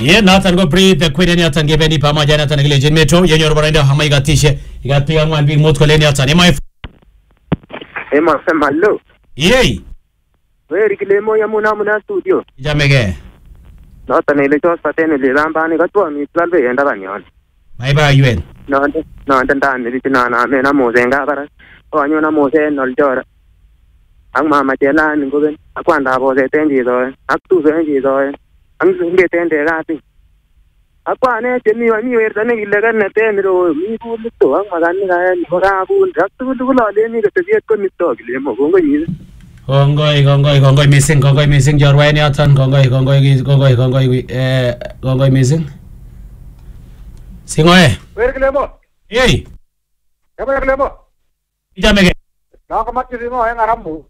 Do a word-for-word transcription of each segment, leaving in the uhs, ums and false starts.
Ye noton ko breathe kweden yoton gebeni pamoja noton kilejen metro yenyor boroindo hama igatishe igapiga ngwan big mot kolen yoton ema ema sema lo yey weri kilemo ya muna muna studio jamege noton ile jos patene le lambani katwa mi tlalbe yenda kanyon bye bye yuen no no ndani bitina na me na mozenga bara onyo na mozen noljora ang mama jela ningoben akwanda boze tenji do aktu zenji do ang nge tende gati akwane temi wani wertane gilegan ne temiro mi bulto ang magani ga ni ora bul raktu dulo le ni gete ko nito gilemo gongo ni Gongoi, gongoi, gongoi missing, gongoi missing jorwain yoton, gongoi, gongoi, gongoi, gongoi, eh, gongoi missing. Singoe. Where Glemo? Hey. Ever Glemo? Jamege. Now come to the no and Aramu.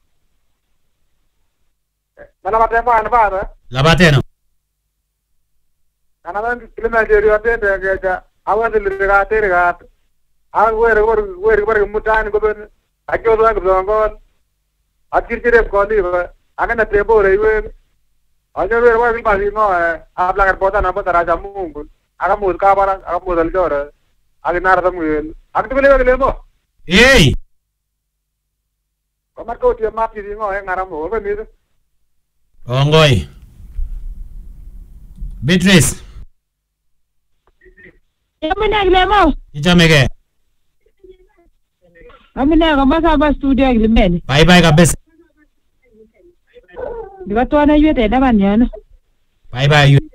Nanabatema and father. Labateno. Another kilometer you attend. I want to regard. I wear where Mutan go. I go like the Akirkire Koliva, I'm going to table railway. I never work about you know, I'm like a bottom of Raja Moon. I moved Cabara, I moved the daughter. I did not have them. I can believe a little. Hey! Come on, go to your map, you know, and I'm over me. Gongoi. Beatrice. Yamuna Glemo. Jamege. Amina kama saba studio Glimeni. Bye bye kabisa. Ndibatwana yete ndabanyana. Bye bye you.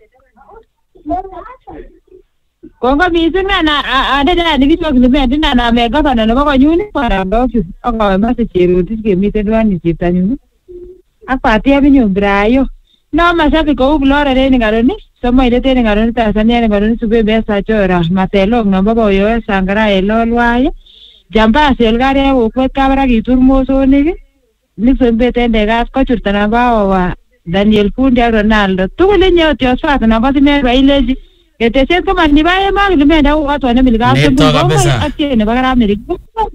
Kongo bizuna na adada ni bitwa Glimeni na na mega kana na bako nyuni para ndofu. Aka mase chiru tike mite dwani chitanyuni. Apati abinyo brayo. No masabi ko ublora re ngaroni. Somo ile tene ngaroni Tanzania ngaroni sube besa chora. Matelo ngamba yo sangara elolwaye. Jamba selgare ukwet kabra giturmoso nigi nixon betende gas kochurta na bawa Daniel Fundi ak Ronaldo tugule nyoti osfat na basi me baileji etese kama ni bae mag limenda watu wane milga akene bagara Amerika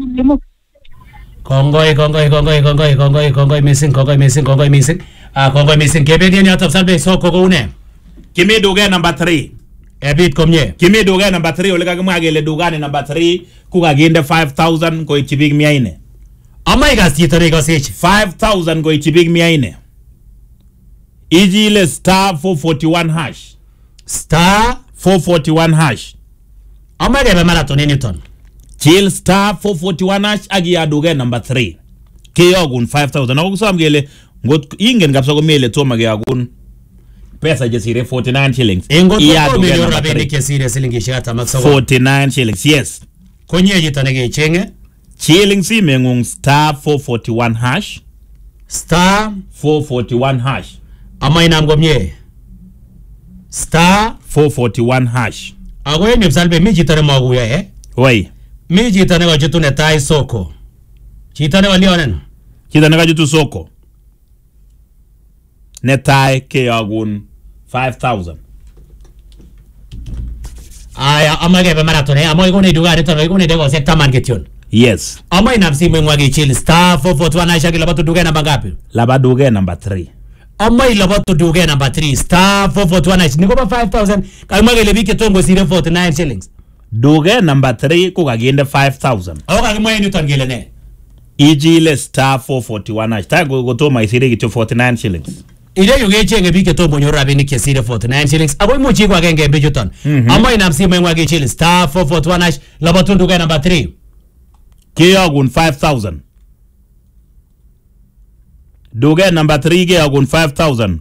Kongoi kongoi kongoi kongoi kongoi kongoi missing kongoi missing kongoi missing ah kongoi missing kebedi ni atafsalbe soko ko une kimi duga number three ebit komye kimi duga number three oleka kama agele duga ni number three kuka gende five thousand ko ichibig mia ine amai gasitore gasich five thousand ko ichibig mia ine ijile star four forty-one hash star four forty-one hash amai gebe marathon Newton chill star four forty-one hash agi ya duga number three kiyogun five thousand akusam gele ngot ingen kapsa ko mele toma giyagun pesa jesire forty-nine shillings iya duga number three kesire silingi shata maksawa forty-nine shillings yes konye jitanege chenge shillings imengung star four forty-one hash star four forty-one hash ama inamgomye star four forty-one hash agwe ni msalbe mi jitane maguya eh wai mi jitane wa jitu netai soko jitane wa lionen jitane wa jitu soko netai ke agun five thousand aya amage be marathon eh amoy gone duga reto gone dego sekta marketion yes amay nafsi mengwagi chill star four forty-one aisha kila batu duga namba ngapi laba duga number three amay la batu duga number three star four forty-one aisha niko five thousand kalmage le bike tongo sire forty-nine shillings duga number three ko kagende five thousand oka kimoy Newton gele ne ijile star four forty-one aisha tago gotoma isire kicho forty-nine shillings ile yuge chenge bike to bonyo rabini kesire forty-nine shillings abo muchi kwa genge bejuton amay nafsi mengwagi chill star four forty-one aisha la batu duga number three kiyogun five thousand duga number three kiyogun five thousand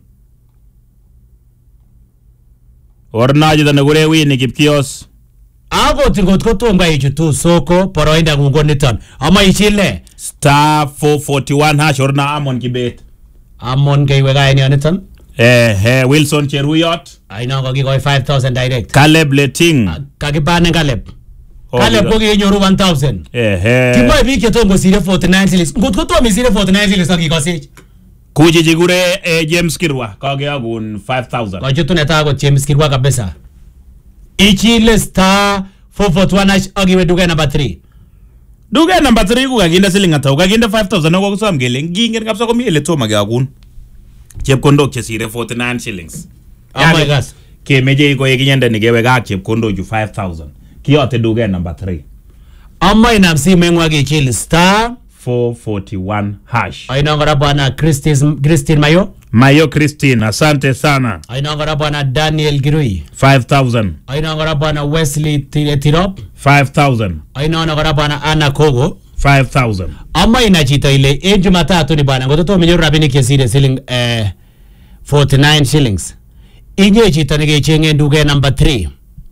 ornaji dana gure wini kipkios ago tingot ko tonga ichutu soko poroinda ngungo niton ama ichile star four forty-one hash orna amon kibet amon geiwe ga ni niton eh eh Wilson Cheruyot aina ko gi five thousand direct Caleb Leting kagibane Caleb Caleb ko gi nyoru one thousand eh eh kiboy bi ke tongo sire forty-nine shillings ngot ko to mi sire forty-nine shillings ko gi ko sich kuji jigure eh, James Kirwa ka gi agun five thousand ko jutu neta ko James Kirwa kabisa ichile star four forty-one ash agi duga number three duga number three ku kaginda silinga ta kaginda five thousand ko kusam gele ngingen kapsa ko mi ele toma gi agun chepkondok chesire forty-nine shillings oh my gosh kemeje ko yekinyende ni kewe gak chepkondo ju five thousand kiyote duke number three Amma inam simengwa kechil star four forty-one hash. Aina ngora bwana Christine Christine Mayo. Mayo Christine, asante sana. Aina ngora bwana Daniel Girui. five thousand. Aina ngora bwana Wesley Tirop. five thousand. Aina ngora bwana Anna Kogo. five thousand. Amma ina chito ile en Jumatatu ni bwana ngoto to menyo rabini kesire shilling eh forty-nine shillings. Inye chito nikechenge duke number three.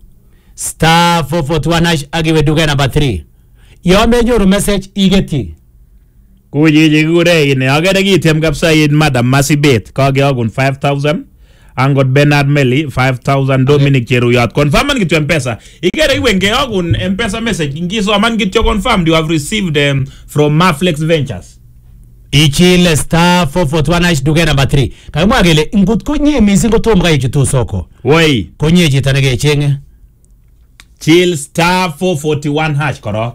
Star four forty-one hash agiwe duke number three. Yo menyoru message igeti. Kujiji kure ine agere kitem kapsa yin Madam Masibet kage agun five thousand. Angot Bernard Meli five thousand. Dominic Cheruyat confirm kityo M-Pesa. Igere iwenge agun M-Pesa message ngiso man kityo confirmed you have received um, from Maflex Ventures. Ichile star four forty-one hash duke number three. Kagimwa gele ingut konye misingo tomga ichitu soko. Woi Konye chito nekechenge. Chill star four forty-one hash koro.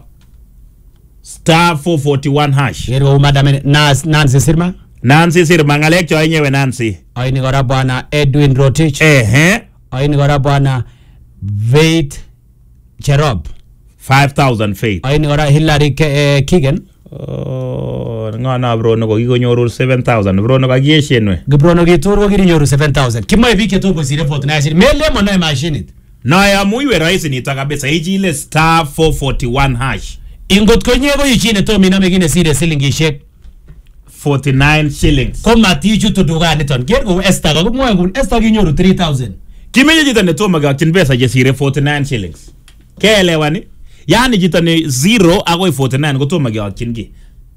Star four forty-one hash. Yero madam Nancy Sirma. Nancy Sirma ngalek cho yenyewe Nancy. Aini gora bwana Edwin Rotich. Ehe. Aini gora bwana Veit Cherob. five thousand Faith. Aini gora Hillary eh, Keegan. Oh, ngana bro no kikonyoru seven thousand. Bro no kagieshenwe. Gibrono gituru kirinyoru seven thousand. Kimoe bike to bosire forty-nine. Mele mo na machine it. Na ya muiwe rahisi nita kabisa. Ichile star four forty-one hash. Ingot konye ko yichine to mina megine sire silingishek forty-nine shillings. Ko matichu to duga niton. Ger go Esther ko mo ngun Esther kinyoru three thousand. Kimeje jita ne to magaktin pesa je sire forty-nine shillings. Keelewani? Yani jita ne zero agoi forty-nine ko to magaktin gi.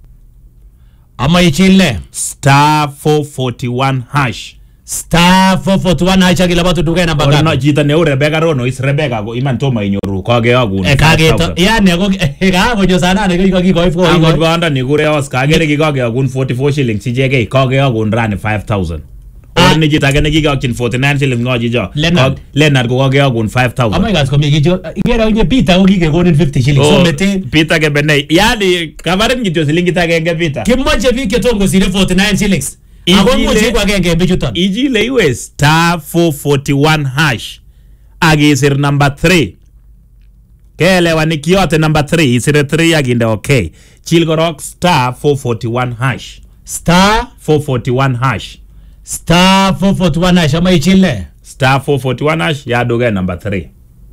Ama ichile Star four forty-one hash. star four forty-one hash agila batu duga na baga. No jita ne Rebecca Rono is Rebecca go iman to mainyoru kage agun. E kage to yani go e ga go josana ne ko ki ko fo Angot ganda ni gure Oscar gere ki kage agun forty-four shillings C J K kage agun ran five thousand. Or ni jita gene ki agun forty-nine shillings ngoji jo. Leonard Leonard go kage agun five thousand. Ama gas ko mi gijo igera nye Peter ko ki go fifty shillings so mete Peter ke bene yani kavaren gityo shilingi ta genge Peter. Kimoje bike to go sire forty-nine shillings. Ako mo ji kwa genge bijuton. Ijile iwe star four forty-one hash. Agisir number three. Keelewa ni kiyote number three. Isire three aginde okay. Chilgorok star four forty-one hash. Star four forty-one hash. Star four forty-one hash. Ama ichile Star four forty-one hash. Ya doge number three.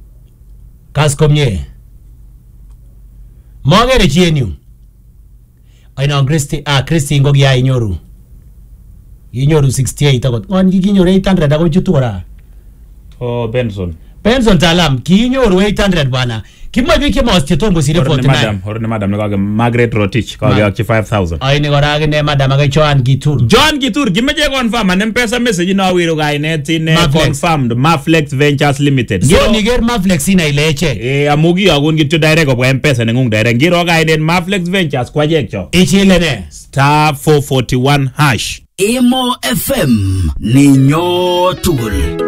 Kaskomye Mogere chienyu Aina Christy Ah Christy ngogi ya inyoru Inyoru sixty-eight akot Ngon kinyoru eight hundred ako chutu kora Oh Benson. Benson talam kinyoru eight hundred bwana. Kimoe bike mos chetongo sire forty-nine. Madam, horne madam ne kage Margaret Rotich kage akchi five thousand. Aini gora agine madam age Joan Gitur. John Gitur gimeje confirm an M-Pesa message na wiro ga net in confirmed Maflex Ventures Limited. So niger Maflex ina ileche. Eh amugi agun gityo direct kwa M-Pesa nengung direct. Ngiro ga net Maflex Ventures kwa jekcho. Ichile ne Star four forty-one hash. Emo F M Ninyo Tugul.